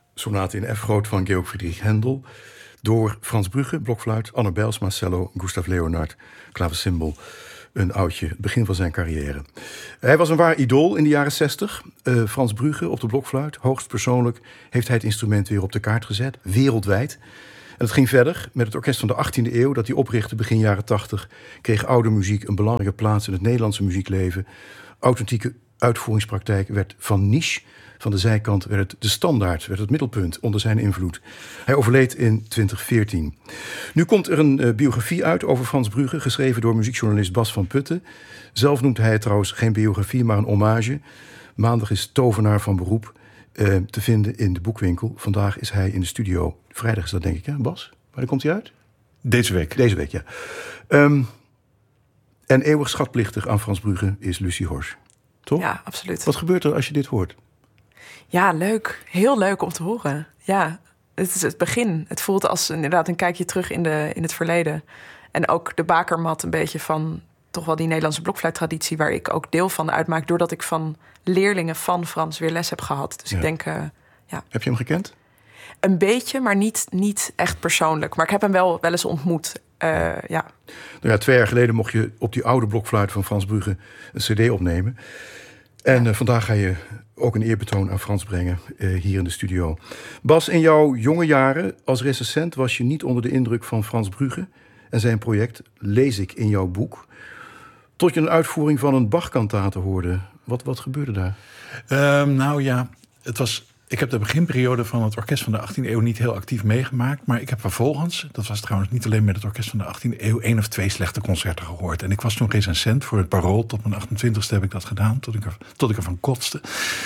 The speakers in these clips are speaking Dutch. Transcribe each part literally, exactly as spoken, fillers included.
sonate in F groot van Georg Friedrich Händel. Door Frans Brugge, blokfluit, Anne Bijlsma, cello, Gustav Leonard, klaversymbol. Een oudje, het begin van zijn carrière. Hij was een waar idool in de jaren zestig. Uh, Frans Brugge op de blokfluit. Hoogstpersoonlijk heeft hij het instrument weer op de kaart gezet. Wereldwijd. En het ging verder met het orkest van de achttiende eeuw... dat hij oprichtte begin jaren tachtig... kreeg oude muziek een belangrijke plaats in het Nederlandse muziekleven. Authentieke uitvoeringspraktijk werd van niche. Van de zijkant werd het de standaard, werd het middelpunt onder zijn invloed. Hij overleed in twintig veertien. Nu komt er een uh, biografie uit over Frans Brugge... geschreven door muziekjournalist Bas van Putten. Zelf noemt hij het trouwens geen biografie, maar een hommage. Maandag is tovenaar van beroep uh, te vinden in de boekwinkel. Vandaag is hij in de studio. Vrijdag is dat, denk ik, hè, Bas? Wanneer komt hij uit? Deze week. Deze week, ja. Um, en eeuwig schatplichtig aan Frans Brugge is Lucie Horsch. Toch? Ja, absoluut. Wat gebeurt er als je dit hoort? Ja, leuk. Heel leuk om te horen. Ja, het is het begin. Het voelt als inderdaad een kijkje terug in, de, in het verleden. En ook de bakermat een beetje van toch wel die Nederlandse blokfluittraditie... waar ik ook deel van uitmaak... doordat ik van leerlingen van Frans weer les heb gehad. Dus ja. ik denk, uh, ja. Heb je hem gekend? Een beetje, maar niet, niet echt persoonlijk. Maar ik heb hem wel, wel eens ontmoet. Uh, ja. Nou ja, twee jaar geleden mocht je op die oude blokfluit van Frans Brugge een cd opnemen. En uh, vandaag ga je ook een eerbetoon aan Frans brengen uh, hier in de studio. Bas, in jouw jonge jaren als recensent was je niet onder de indruk van Frans Brugge en zijn project, lees ik in jouw boek, tot je een uitvoering van een Bach-kantate hoorde. Wat, wat gebeurde daar? Um, nou ja, het was... Ik heb de beginperiode van het orkest van de achttiende eeuw niet heel actief meegemaakt. Maar ik heb vervolgens, dat was trouwens niet alleen met het orkest van de achttiende eeuw... één of twee slechte concerten gehoord. En ik was toen recensent voor het Parool. Tot mijn achtentwintigste heb ik dat gedaan, tot ik, er, tot ik ervan kotste.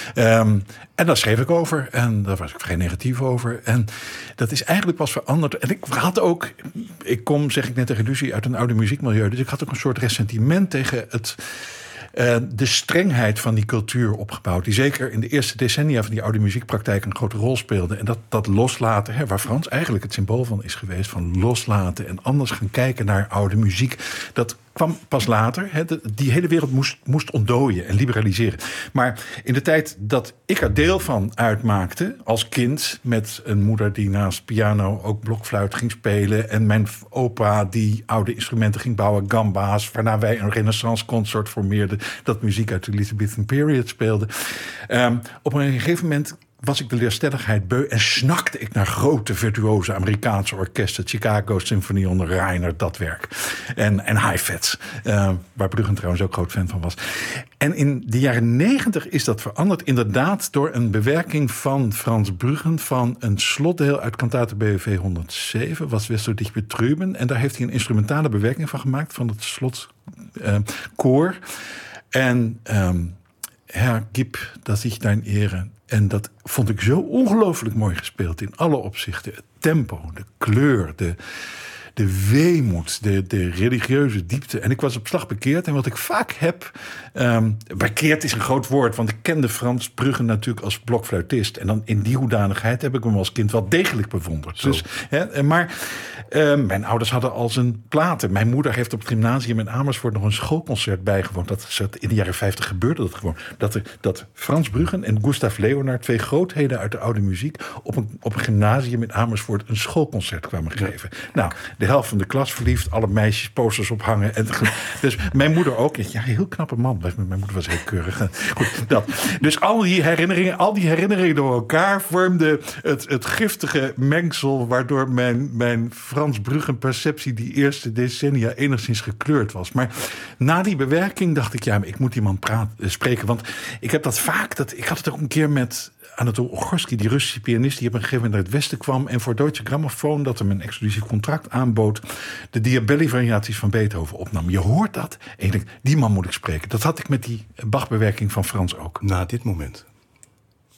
Um, en daar schreef ik over. En daar was ik vrij negatief over. En dat is eigenlijk pas veranderd. En ik had ook, ik kom, zeg ik net tegen Lucie, uit een oude muziekmilieu. Dus ik had ook een soort ressentiment tegen het... Uh, de strengheid van die cultuur opgebouwd... die zeker in de eerste decennia van die oude muziekpraktijk... een grote rol speelde. En dat, dat loslaten, hè, waar Frans eigenlijk het symbool van is geweest... van loslaten en anders gaan kijken naar oude muziek... dat kwam pas later. Hè, de, die hele wereld moest, moest ontdooien en liberaliseren. Maar in de tijd dat ik er deel van uitmaakte... als kind met een moeder die naast piano ook blokfluit ging spelen... en mijn opa die oude instrumenten ging bouwen, gamba's... waarna wij een renaissance consort formeerden... dat muziek uit de Elizabethan period speelde. Um, op een gegeven moment was ik de leerstelligheid beu en snakte ik naar grote virtuoze Amerikaanse orkesten. Chicago Symphony onder Reiner, dat werk. En, en Heifetz, uh, waar Bruggen trouwens ook groot fan van was. En in de jaren negentig is dat veranderd inderdaad door een bewerking van Frans Bruggen van een slotdeel uit kantate B W V honderdzeven, was Wirst du dich betrüben. En daar heeft hij een instrumentale bewerking van gemaakt van het slotkoor. Uh, en um, Herr, gib, dass ich dein Ehre. En dat vond ik zo ongelooflijk mooi gespeeld in alle opzichten. Het tempo, de kleur, de, de weemoed, de, de religieuze diepte. En ik was op slag bekeerd. En wat ik vaak heb... Um, bekeerd is een groot woord, want ik kende Frans Brugge natuurlijk als blokfluitist. En dan in die hoedanigheid heb ik hem als kind wel degelijk bewonderd. Dus, hè, maar um, mijn ouders hadden al zijn platen. Mijn moeder heeft op het gymnasium in Amersfoort nog een schoolconcert bijgewoond. Dat, in de jaren vijftig gebeurde dat gewoon. Dat, er, dat Frans Brugge en Gustav Leonard, twee grootheden uit de oude muziek, op een, op een gymnasium in Amersfoort een schoolconcert kwamen geven. Ja. Nou, de helft van de klas verliefd, alle meisjes posters ophangen. En, dus mijn moeder ook. Ja, heel knappe man. Mijn moeder was heel keurig. Goed, dat. Dus al die herinneringen, al die herinneringen door elkaar vormden het, het giftige mengsel waardoor mijn, mijn Frans Bruggen perceptie die eerste decennia enigszins gekleurd was. Maar na die bewerking dacht ik, ja, maar ik moet die man praten, spreken. Want ik heb dat vaak, dat, ik had het ook een keer met Anatol Ogorski, die Russische pianist, die op een gegeven moment naar het westen kwam en voor Deutsche Grammophon, dat hem een exclusief contract aanbood, de Diabelli-variaties van Beethoven opnam. Je hoort dat en je denkt, die man moet ik spreken. Dat had ik met die Bach-bewerking van Frans ook. Na dit moment.